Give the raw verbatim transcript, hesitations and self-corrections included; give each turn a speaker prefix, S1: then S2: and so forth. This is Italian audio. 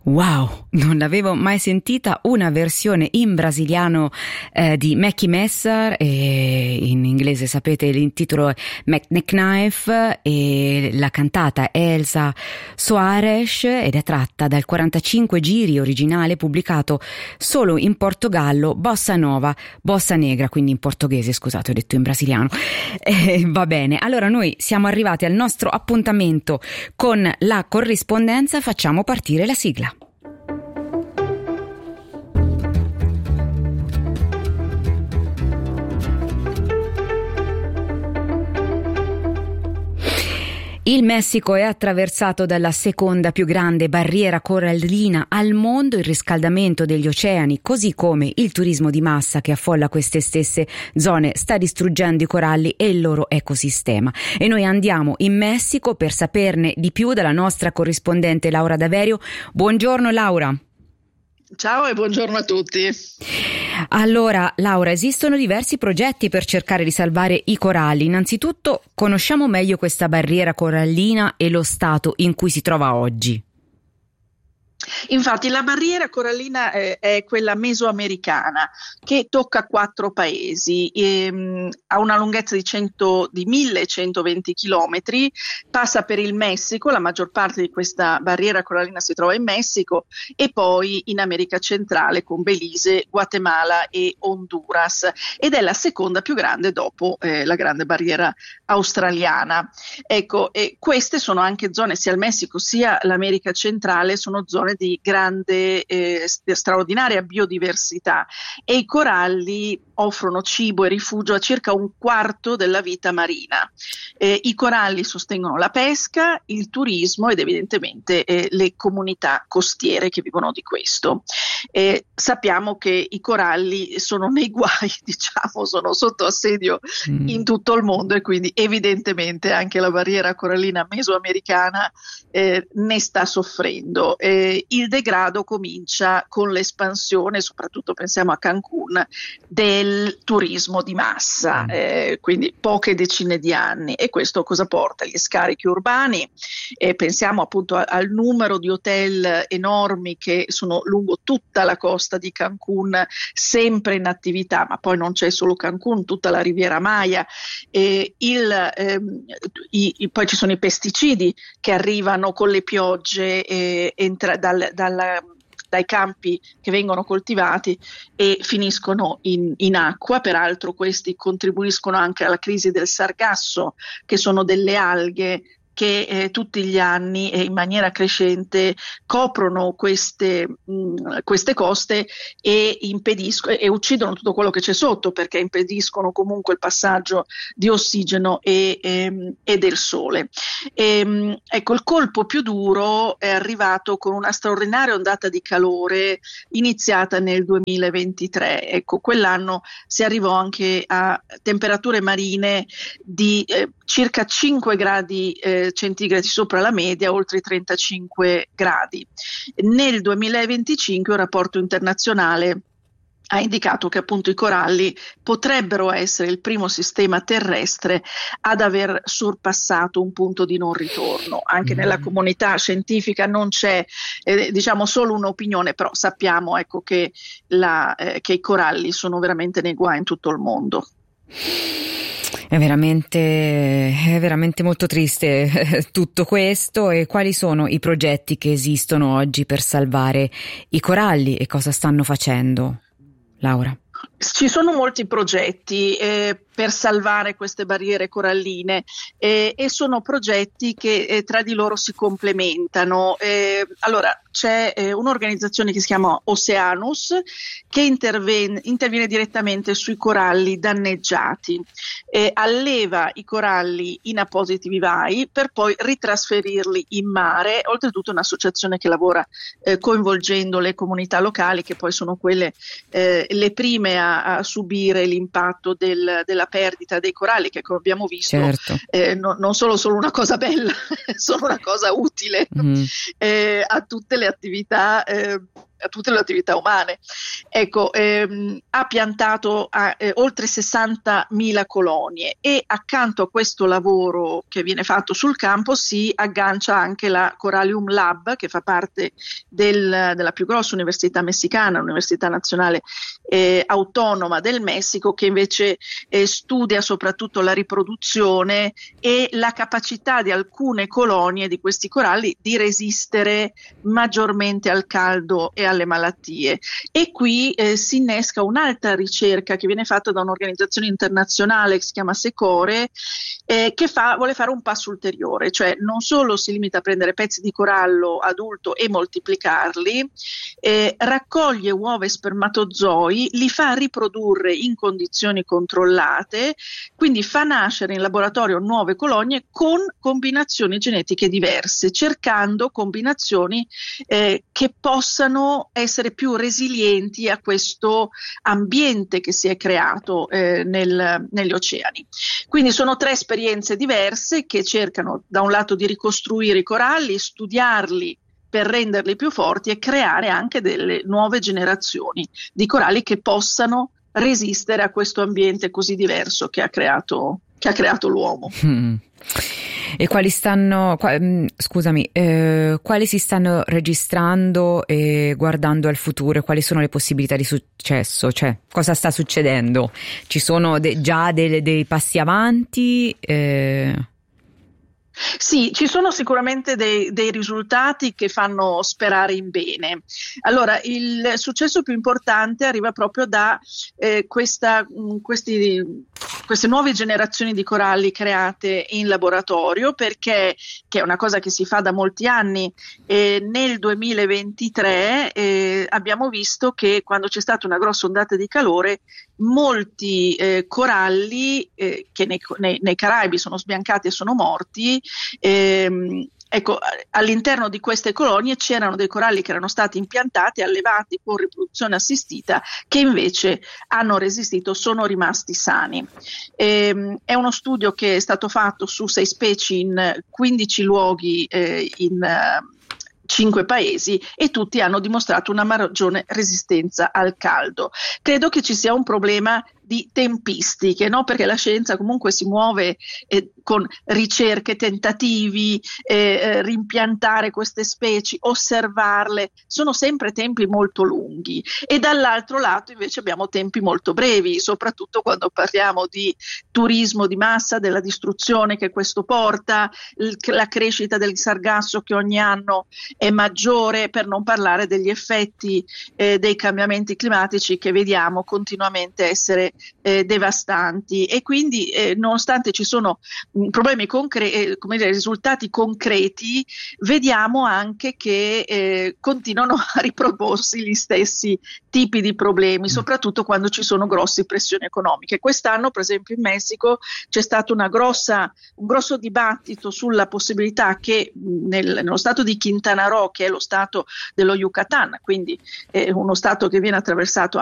S1: Wow, non l'avevo mai sentita una versione in brasiliano eh, di Mackie Messer, e in inglese sapete il titolo è Knife, e la cantata è Elsa Soares ed è tratta dal quarantacinque giri originale pubblicato solo in Portogallo, Bossa Nova, Bossa Negra, quindi in portoghese, scusate, ho detto in brasiliano. Eh, va bene, allora noi siamo arrivati al nostro appuntamento con la corrispondenza, facciamo partire la sigla. Il Messico è attraversato dalla seconda più grande barriera corallina al mondo. Il riscaldamento degli oceani, così come il turismo di massa che affolla queste stesse zone, sta distruggendo i coralli e il loro ecosistema. E noi andiamo in Messico per saperne di più dalla nostra corrispondente Laura Daverio. Buongiorno Laura.
S2: Ciao e buongiorno a tutti.
S1: Allora, Laura, esistono diversi progetti per cercare di salvare i coralli. Innanzitutto, conosciamo meglio questa barriera corallina e lo stato in cui si trova oggi.
S2: Infatti la barriera corallina eh, è quella mesoamericana che tocca quattro paesi, ehm, ha una lunghezza di, cento, di millecentoventi chilometri, passa per il Messico, la maggior parte di questa barriera corallina si trova in Messico, e poi in America centrale con Belize, Guatemala e Honduras, ed è la seconda più grande dopo eh, la grande barriera australiana. Ecco, e queste sono anche zone, sia il Messico sia l'America centrale, sono zone di grande, eh, straordinaria biodiversità, e i coralli offrono cibo e rifugio a circa un quarto della vita marina. Eh, I coralli sostengono la pesca, il turismo ed evidentemente eh, le comunità costiere che vivono di questo. Eh, sappiamo che i coralli sono nei guai, diciamo, sono sotto assedio mm. in tutto il mondo, e quindi evidentemente anche la barriera corallina mesoamericana eh, ne sta soffrendo. Eh, il degrado comincia con l'espansione, soprattutto pensiamo a Cancun, del turismo di massa, eh, quindi poche decine di anni, e questo cosa porta? Gli scarichi urbani, eh, pensiamo appunto a, al numero di hotel enormi che sono lungo tutta la costa di Cancun, sempre in attività, ma poi non c'è solo Cancun, tutta la Riviera Maya, eh, il, ehm, i, i, poi ci sono i pesticidi che arrivano con le piogge eh, entra, dal, dalla, dai campi che vengono coltivati e finiscono in, in acqua. Peraltro questi contribuiscono anche alla crisi del sargasso, che sono delle alghe che eh, tutti gli anni e in maniera crescente coprono queste, mh, queste coste e impediscono e uccidono tutto quello che c'è sotto, perché impediscono comunque il passaggio di ossigeno e, e, e del sole. E, mh, ecco, il colpo più duro è arrivato con una straordinaria ondata di calore iniziata nel duemilaventitré. Ecco, quell'anno si arrivò anche a temperature marine di eh, circa cinque gradi eh, centigradi sopra la media, oltre i trentacinque gradi. Nel duemilaventicinque un rapporto internazionale ha indicato che appunto i coralli potrebbero essere il primo sistema terrestre ad aver sorpassato un punto di non ritorno. Anche mm. nella comunità scientifica non c'è eh, diciamo solo un'opinione, però sappiamo ecco che, la, eh, che i coralli sono veramente nei guai in tutto il mondo.
S1: È veramente, è veramente molto triste tutto questo. E quali sono i progetti che esistono oggi per salvare i coralli e cosa stanno facendo, Laura?
S2: Ci sono molti progetti eh, per salvare queste barriere coralline eh, e sono progetti che eh, tra di loro si complementano. Eh, allora c'è eh, un'organizzazione che si chiama Oceanus che interviene, interviene direttamente sui coralli danneggiati, eh, alleva i coralli in appositi vivai per poi ritrasferirli in mare. Oltretutto è un'associazione che lavora eh, coinvolgendo le comunità locali, che poi sono quelle eh, le prime a, a subire l'impatto del, della perdita dei coralli, che come abbiamo visto
S1: certo.
S2: eh, no, non solo sono una cosa bella, sono una cosa utile mm. eh, a tutte le attività eh, a tutte le attività umane. Ecco, ehm, ha piantato a, eh, oltre sessantamila colonie e accanto a questo lavoro che viene fatto sul campo si aggancia anche la Corallium Lab, che fa parte del, della più grossa università messicana, l'Università Nazionale eh, Autonoma del Messico, che invece eh, studia soprattutto la riproduzione e la capacità di alcune colonie di questi coralli di resistere maggiormente al caldo e alle malattie. E qui eh, si innesca un'altra ricerca che viene fatta da un'organizzazione internazionale che si chiama SECORE, eh, che fa, vuole fare un passo ulteriore, cioè non solo si limita a prendere pezzi di corallo adulto e moltiplicarli, eh, raccoglie uova e spermatozoi, li fa riprodurre in condizioni controllate, quindi fa nascere in laboratorio nuove colonie con combinazioni genetiche diverse, cercando combinazioni eh, che possano essere più resilienti a questo ambiente che si è creato eh, nel, negli oceani. Quindi sono tre esperienze diverse che cercano da un lato di ricostruire i coralli, studiarli per renderli più forti e creare anche delle nuove generazioni di coralli che possano resistere a questo ambiente così diverso che ha creato, che ha creato l'uomo.
S1: Mm. E quali stanno, qua, scusami, eh, quali si stanno registrando e guardando al futuro? Quali sono le possibilità di successo? Cioè, cosa sta succedendo? Ci sono de- già dei, dei passi avanti? Eh...
S2: Sì, ci sono sicuramente dei, dei risultati che fanno sperare in bene. Allora, il successo più importante arriva proprio da eh, questa, mh, questi, queste nuove generazioni di coralli create in laboratorio, perché che è una cosa che si fa da molti anni. Eh, nel duemilaventitré eh, abbiamo visto che quando c'è stata una grossa ondata di calore, molti eh, coralli eh, che nei, nei, nei Caraibi sono sbiancati e sono morti, ehm, ecco, all'interno di queste colonie c'erano dei coralli che erano stati impiantati, allevati con riproduzione assistita, che invece hanno resistito, sono rimasti sani. Ehm, è uno studio che è stato fatto su sei specie in quindici luoghi eh, in uh, cinque paesi e tutti hanno dimostrato una maggiore resistenza al caldo. Credo che ci sia un problema di tempistiche, no? Perché la scienza comunque si muove eh, con ricerche, tentativi, eh, eh, rimpiantare queste specie, osservarle, sono sempre tempi molto lunghi, e dall'altro lato invece abbiamo tempi molto brevi, soprattutto quando parliamo di turismo di massa, della distruzione che questo porta, l- la crescita del sargasso che ogni anno è maggiore, per non parlare degli effetti eh, dei cambiamenti climatici che vediamo continuamente essere Eh, devastanti. E quindi eh, nonostante ci sono mh, problemi concreti, eh, come dire, risultati concreti, vediamo anche che eh, continuano a riproporsi gli stessi tipi di problemi, soprattutto quando ci sono grosse pressioni economiche. Quest'anno, per esempio, in Messico c'è stato una grossa, un grosso dibattito sulla possibilità che mh, nel, nello stato di Quintana Roo, che è lo stato dello Yucatan, quindi eh, uno stato che viene attraversato